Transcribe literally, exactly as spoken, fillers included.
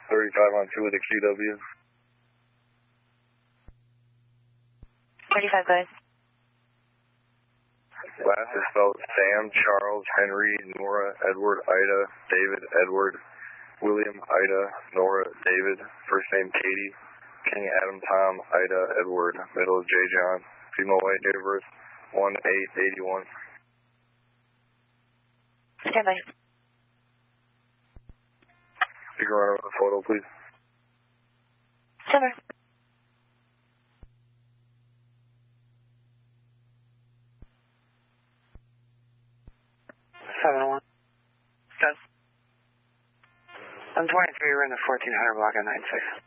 thirty-five on two with a Q W. thirty-five, guys. Last is spelled Sam, Charles, Henry, Nora, Edward, Ida, David, Edward, William, Ida, Nora, David, first name Katie, King, Adam, Tom, Ida, Edward, middle J. John, female white, date of birth one eight eighty-one. Stand by. You can run a photo, please. Stand by. seven one. Yes. I'm twenty-three, we're in the fourteen hundred block at nine six.